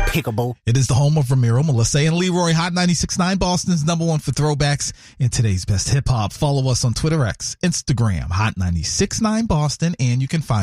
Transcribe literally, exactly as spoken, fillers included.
Despicable. It is the home of Ramiro, Melissa, and Leroy. Hot ninety-six point nine, Boston's number one for throwbacks and today's best hip hop. Follow us on Twitter X, Instagram, Hot ninety-six point nine Boston, and you can find